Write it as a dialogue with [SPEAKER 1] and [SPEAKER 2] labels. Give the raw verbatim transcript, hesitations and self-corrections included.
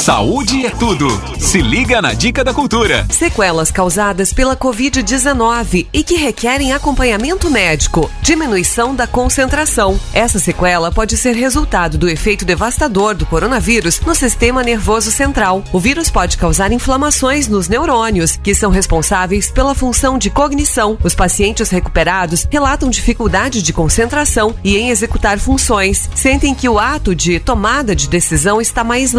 [SPEAKER 1] Saúde é tudo. Se liga na Dica da Cultura.
[SPEAKER 2] Sequelas causadas pela covid dezenove e que requerem acompanhamento médico. Diminuição da concentração. Essa sequela pode ser resultado do efeito devastador do coronavírus no sistema nervoso central. O vírus pode causar inflamações nos neurônios, que são responsáveis pela função de cognição. Os pacientes recuperados relatam dificuldade de concentração e em executar funções. Sentem que o ato de tomada de decisão está mais